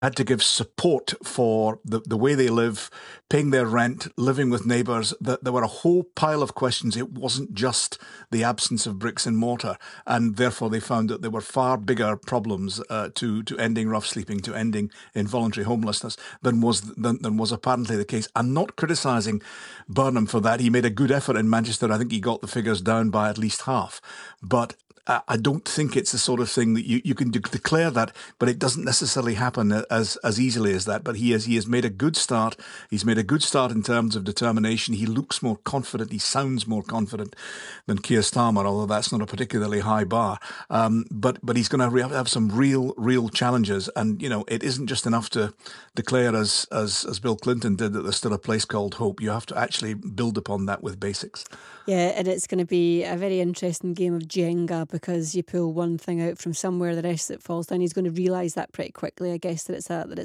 had to give support for the way they live, paying their rent, living with neighbours. There were a whole pile of questions. It wasn't just the absence of bricks and mortar, and therefore they found that there were far bigger problems to ending rough sleeping, to ending involuntary homelessness than was apparently the case. I'm not criticising Burnham for that. He made a good effort in Manchester. I think he got the figures down by at least half, but I don't think it's the sort of thing that you can declare that, but it doesn't necessarily happen as easily as that. But he has made a good start. He's made a good start in terms of determination. He looks more confident. He sounds more confident than Keir Starmer, although that's not a particularly high bar. But he's going to have some real challenges. And, it isn't just enough to declare, as Bill Clinton did, that there's still a place called hope. You have to actually build upon that with basics. Yeah, and it's going to be a very interesting game of Jenga, because you pull one thing out from somewhere, the rest of it falls down. He's going to realise that pretty quickly, I guess, that it's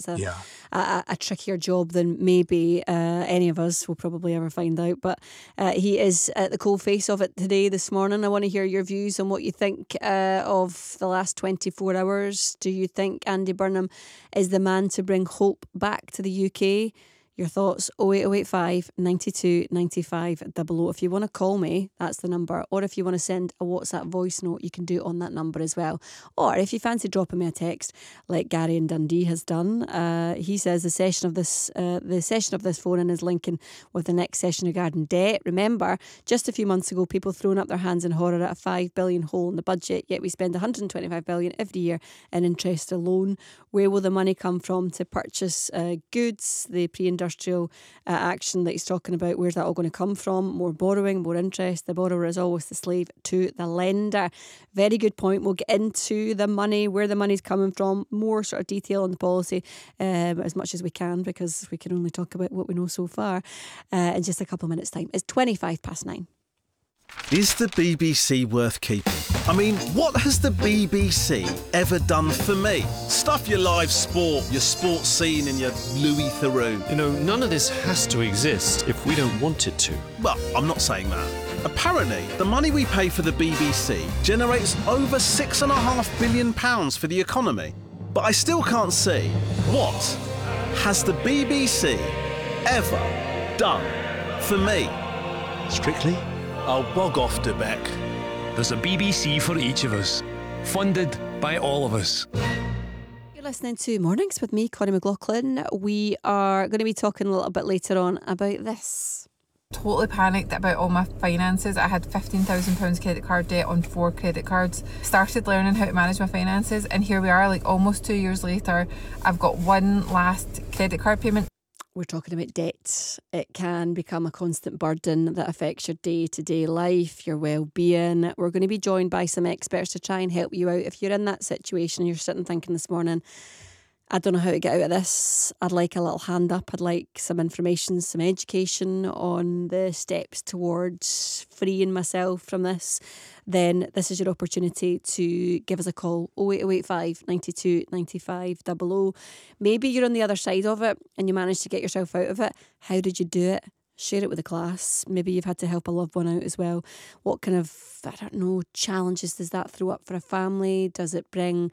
a trickier job than maybe any of us will probably ever find out. But he is at the coalface of it today, this morning. I want to hear your views on what you think of the last 24 hours. Do you think Andy Burnham is the man to bring hope back to the UK? Your thoughts, 08085 92 95 00. If you want to call me, that's the number. Or if you want to send a WhatsApp voice note, you can do it on that number as well. Or if you fancy dropping me a text, like Gary in Dundee has done, he says the session of this phone-in is linking with the next session regarding debt. Remember, just a few months ago, people throwing up their hands in horror at a $5 billion hole in the budget, yet we spend $125 billion every year in interest alone. Where will the money come from to purchase goods, the pre-industrial action that he's talking about? Where's that all going to come from? More borrowing, more interest. The borrower is always the slave to the lender. Very good point. We'll get into the money, where the money's coming from, more sort of detail on the policy as much as we can, because we can only talk about what we know so far in just a couple of minutes' time. It's 9:25. Is the BBC worth keeping? I mean, what has the BBC ever done for me? Stuff your live sport, your sports scene and your Louis Theroux. None of this has to exist if we don't want it to. Well, I'm not saying that. Apparently, the money we pay for the BBC generates over £6.5 billion for the economy. But I still can't see, what has the BBC ever done for me? Strictly? I'll bog off, Debec. There's a BBC for each of us, funded by all of us. You're listening to Mornings with me, Connie McLaughlin. We are going to be talking a little bit later on about this. Totally panicked about all my finances. I had £15,000 credit card debt on 4 credit cards. Started learning how to manage my finances, and here we are, almost 2 years later. I've got one last credit card payment. We're talking about debt. It can become a constant burden that affects your day-to-day life, your well-being. We're going to be joined by some experts to try and help you out. If you're in that situation and you're sitting thinking this morning, I don't know how to get out of this, I'd like a little hand up. I'd like some information, some education on the steps towards freeing myself from this. Then this is your opportunity to give us a call, 08085 92 95 00. Maybe you're on the other side of it and you managed to get yourself out of it. How did you do it? Share it with the class. Maybe you've had to help a loved one out as well. What kind of, challenges does that throw up for a family? Does it bring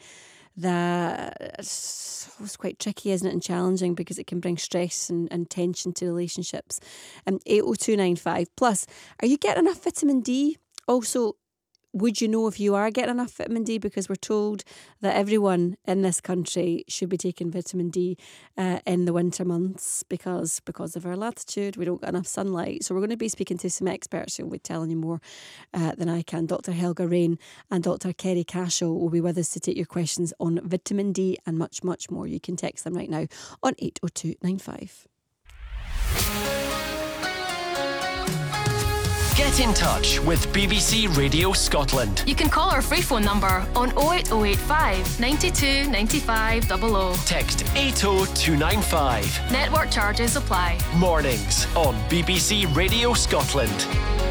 it's quite tricky, isn't it, and challenging, because it can bring stress and tension to relationships. 80295. Plus, are you getting enough vitamin D? Also, would you know if you are getting enough vitamin D? Because we're told that everyone in this country should be taking vitamin D in the winter months because of our latitude. We don't get enough sunlight. So we're going to be speaking to some experts who will be telling you more than I can. Dr. Helga Rain and Dr. Kerry Cashel will be with us to take your questions on vitamin D and much, much more. You can text them right now on 80295. Get in touch with BBC Radio Scotland. You can call our free phone number on 08085 92 95 00. Text 80295. Network charges apply. Mornings on BBC Radio Scotland.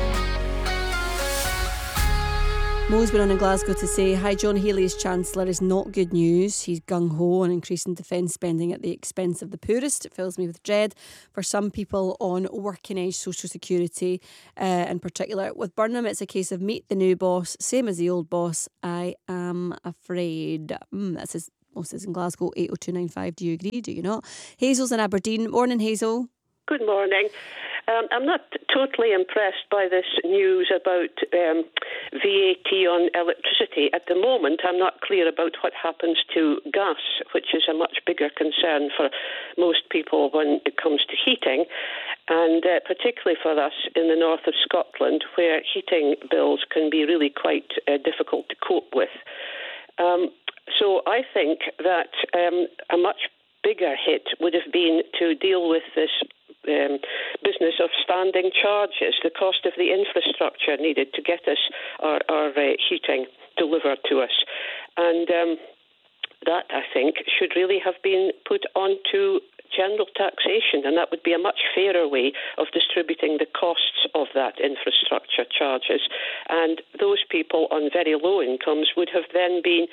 Mo's been on in Glasgow to say, hi, John Healey as Chancellor is not good news. He's gung-ho on increasing defence spending at the expense of the poorest. It fills me with dread for some people on working age social security in particular. With Burnham, it's a case of meet the new boss, same as the old boss. I am afraid. That's his Most is in Glasgow, 80295. Do you agree? Do you not? Hazel's in Aberdeen. Morning, Hazel. Good morning. I'm not totally impressed by this news about VAT on electricity. At the moment, I'm not clear about what happens to gas, which is a much bigger concern for most people when it comes to heating, and particularly for us in the north of Scotland, where heating bills can be really quite difficult to cope with. So I think that a much bigger hit would have been to deal with this business of standing charges, the cost of the infrastructure needed to get us our heating delivered to us. And that, I think, should really have been put onto general taxation, and that would be a much fairer way of distributing the costs of that infrastructure charges. And those people on very low incomes would have then been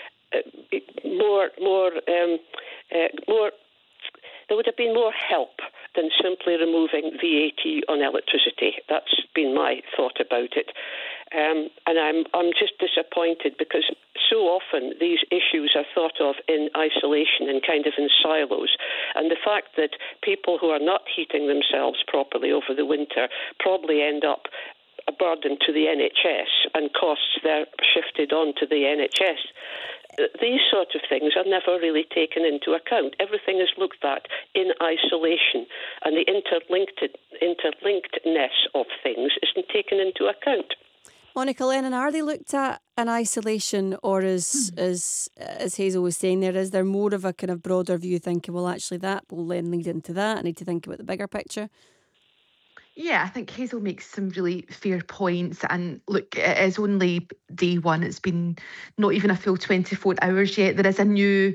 there would have been more help than simply removing VAT on electricity. That's been my thought about it. And I'm just disappointed because so often these issues are thought of in isolation and kind of in silos. And the fact that people who are not heating themselves properly over the winter probably end up a burden to the NHS and costs they're shifted onto the NHS. These sort of things are never really taken into account. Everything is looked at in isolation, and the interlinkedness of things isn't taken into account. Monica Lennon, are they looked at in isolation, or as Hazel was saying there, is there more of a kind of broader view thinking, well, actually that will then lead into that, I need to think about the bigger picture? Yeah, I think Hazel makes some really fair points. And look, it is only day one. It's been not even a full 24 hours yet. There is a new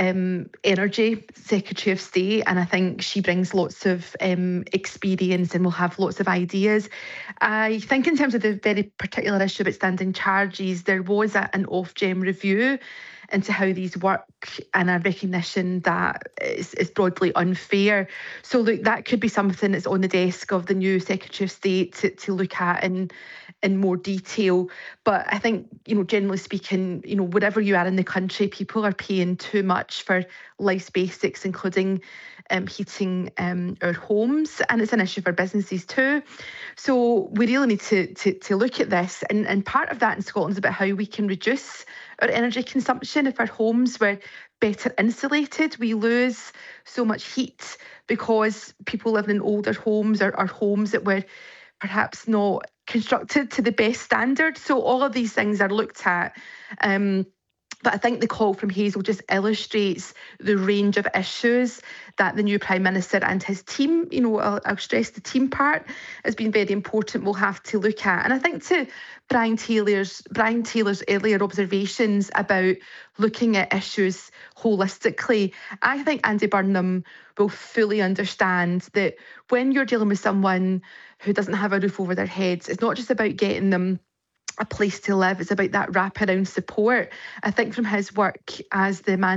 Energy Secretary of State, and I think she brings lots of experience and will have lots of ideas. I think in terms of the very particular issue about standing charges, there was an Ofgem review into how these work and a recognition that is broadly unfair. So look, that could be something that's on the desk of the new Secretary of State to look at in more detail. But I think, generally speaking, wherever you are in the country, people are paying too much for life's basics, including heating our homes, and it's an issue for businesses too. So we really need to look at this, and part of that in Scotland is about how we can reduce our energy consumption. If our homes were better insulated, we lose so much heat because people living in older homes or homes that were perhaps not constructed to the best standard. So all of these things are looked at. But I think the call from Hazel just illustrates the range of issues that the new Prime Minister and his team, I'll stress the team part, has been very important, we'll have to look at. And I think to Brian Taylor's earlier observations about looking at issues holistically, I think Andy Burnham will fully understand that when you're dealing with someone who doesn't have a roof over their heads, it's not just about getting them a place to live, it's about that wraparound support. I think from his work as the man